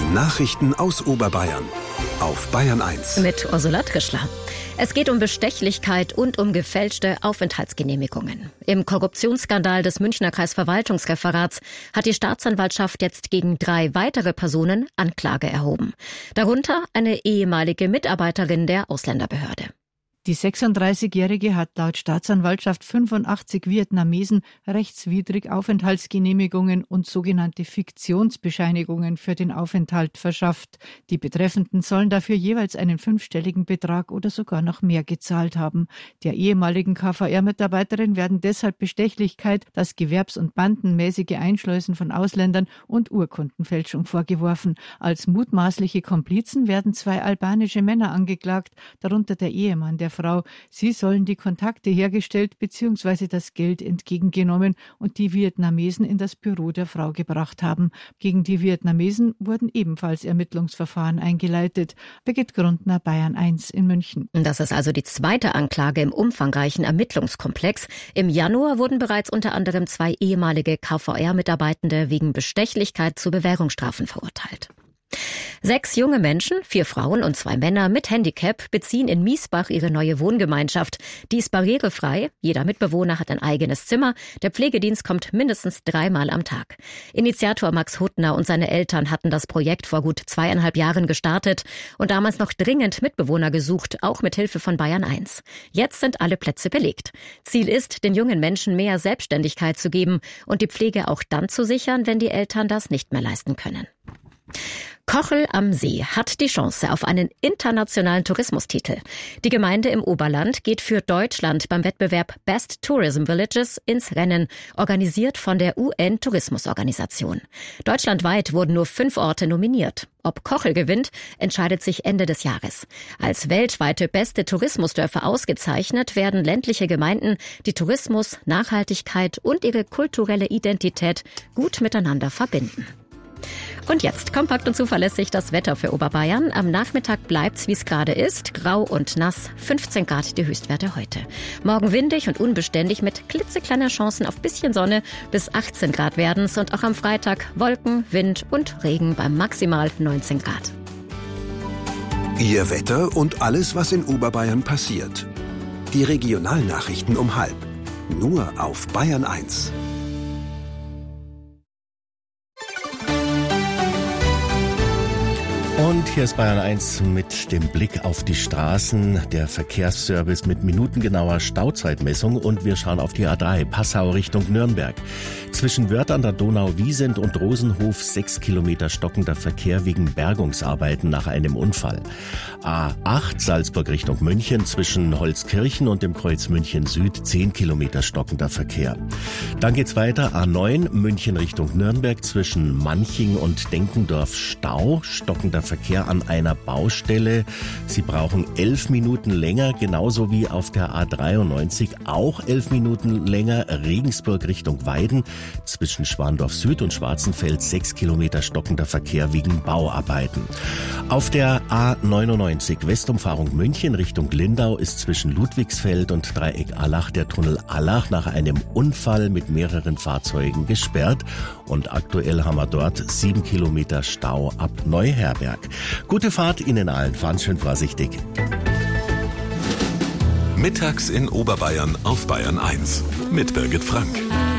Nachrichten aus Oberbayern auf Bayern 1. Mit Ursula Trischler. Es geht um Bestechlichkeit und um gefälschte Aufenthaltsgenehmigungen. Im Korruptionsskandal des Münchner Kreisverwaltungsreferats hat die Staatsanwaltschaft jetzt gegen 3 weitere Personen Anklage erhoben. Darunter eine ehemalige Mitarbeiterin der Ausländerbehörde. Die 36-Jährige hat laut Staatsanwaltschaft 85 Vietnamesen rechtswidrig Aufenthaltsgenehmigungen und sogenannte Fiktionsbescheinigungen für den Aufenthalt verschafft. Die Betreffenden sollen dafür jeweils einen 5-stelligen Betrag oder sogar noch mehr gezahlt haben. Der ehemaligen KVR-Mitarbeiterin werden deshalb Bestechlichkeit, das gewerbs- und bandenmäßige Einschleusen von Ausländern und Urkundenfälschung vorgeworfen. Als mutmaßliche Komplizen werden 2 albanische Männer angeklagt, darunter der Ehemann der Frau. Sie sollen die Kontakte hergestellt bzw. das Geld entgegengenommen und die Vietnamesen in das Büro der Frau gebracht haben. Gegen die Vietnamesen wurden ebenfalls Ermittlungsverfahren eingeleitet. Birgit Grundner, Bayern 1 in München. Das ist also die zweite Anklage im umfangreichen Ermittlungskomplex. Im Januar wurden bereits unter anderem 2 ehemalige KVR-Mitarbeitende wegen Bestechlichkeit zu Bewährungsstrafen verurteilt. 6 junge Menschen, 4 Frauen und 2 Männer mit Handicap beziehen in Miesbach ihre neue Wohngemeinschaft. Die ist barrierefrei, jeder Mitbewohner hat ein eigenes Zimmer, der Pflegedienst kommt mindestens 3-mal am Tag. Initiator Max Huttner und seine Eltern hatten das Projekt vor gut 2,5 Jahren gestartet und damals noch dringend Mitbewohner gesucht, auch mit Hilfe von Bayern 1. Jetzt sind alle Plätze belegt. Ziel ist, den jungen Menschen mehr Selbstständigkeit zu geben und die Pflege auch dann zu sichern, wenn die Eltern das nicht mehr leisten können. Kochel am See hat die Chance auf einen internationalen Tourismustitel. Die Gemeinde im Oberland geht für Deutschland beim Wettbewerb Best Tourism Villages ins Rennen, organisiert von der UN-Tourismusorganisation. Deutschlandweit wurden nur 5 Orte nominiert. Ob Kochel gewinnt, entscheidet sich Ende des Jahres. Als weltweite beste Tourismusdörfer ausgezeichnet werden ländliche Gemeinden, die Tourismus, Nachhaltigkeit und ihre kulturelle Identität gut miteinander verbinden. Und jetzt kompakt und zuverlässig das Wetter für Oberbayern. Am Nachmittag bleibt's, wie es gerade ist. Grau und nass, 15 Grad die Höchstwerte heute. Morgen windig und unbeständig mit klitzekleiner Chancen auf bisschen Sonne. Bis 18 Grad werden's und auch am Freitag Wolken, Wind und Regen bei maximal 19 Grad. Ihr Wetter und alles, was in Oberbayern passiert. Die Regionalnachrichten um 12:30. Nur auf Bayern 1. Und hier ist Bayern 1 mit dem Blick auf die Straßen, der Verkehrsservice mit minutengenauer Stauzeitmessung und wir schauen auf die A3, Passau Richtung Nürnberg. Zwischen Wörth an der Donau-Wiesent und Rosenhof 6 Kilometer stockender Verkehr wegen Bergungsarbeiten nach einem Unfall. A8 Salzburg Richtung München zwischen Holzkirchen und dem Kreuz München Süd 10 Kilometer stockender Verkehr. Dann geht's weiter, A9 München Richtung Nürnberg zwischen Manching und Denkendorf Stau, stockender Verkehr an einer Baustelle. Sie brauchen 11 Minuten länger, genauso wie auf der A93 auch 11 Minuten länger. Regensburg Richtung Weiden zwischen Schwandorf Süd und Schwarzenfeld 6 Kilometer stockender Verkehr wegen Bauarbeiten. Auf der A99 Westumfahrung München Richtung Lindau ist zwischen Ludwigsfeld und Dreieck Allach der Tunnel Allach nach einem Unfall mit mehreren Fahrzeugen gesperrt. Und aktuell haben wir dort 7 Kilometer Stau ab Neuherberg. Gute Fahrt Ihnen allen, fahren schön vorsichtig. Mittags in Oberbayern auf Bayern 1 mit Birgit Frank.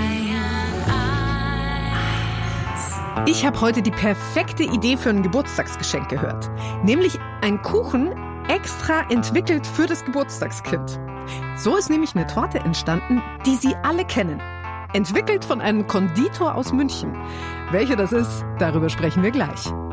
Ich habe heute die perfekte Idee für ein Geburtstagsgeschenk gehört. Nämlich ein Kuchen extra entwickelt für das Geburtstagskind. So ist nämlich eine Torte entstanden, die Sie alle kennen. Entwickelt von einem Konditor aus München. Welcher das ist, darüber sprechen wir gleich.